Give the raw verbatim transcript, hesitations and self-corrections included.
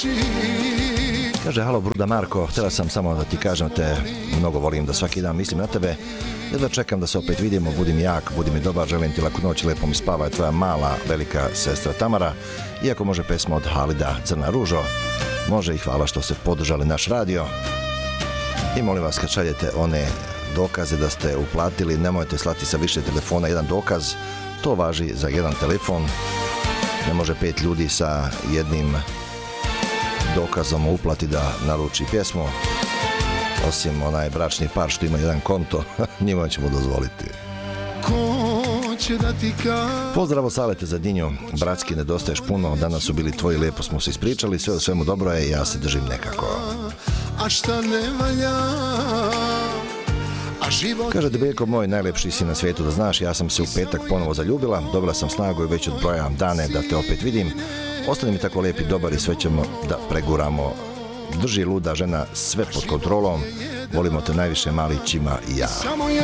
Kaže, halo Bruda Marko, htjela sam samo da ti kažem te mnogo volim, da svaki dan mislim na tebe. Jedva čekam da se opet vidimo, budi mi jak, budi mi dobar, želim ti laku noć, lepo mi spava, je tvoja mala, velika sestra Tamara. Iako može pesma od Halida Crna ružo, može i hvala što ste podržali naš radio. I molim vas, kad šaljete one dokaze da ste uplatili, nemojte slati sa više telefona jedan dokaz, to važi za jedan telefon. Ne može pet ljudi sa jednim dokazom o uplati da naruči pjesmu, osim onaj bračni par što ima jedan konto, njima ćemo dozvoliti. Pozdrav od Salete za Dinju, bratski nedostaješ puno, danas su bili tvoji, lijepo smo se ispričali, sve u svemu dobro je, ja se držim nekako. A šta ne valja? Kaže, Debejko moj, najlepši si na svijetu, da znaš, ja sam se u petak ponovo zaljubila, dobila sam snagu i već odbrojam dane da te opet vidim. Ostani mi tako lijep i dobar i sve ćemo da preguramo. Drži luda žena sve pod kontrolom, volimo te najviše, Malićima i ja.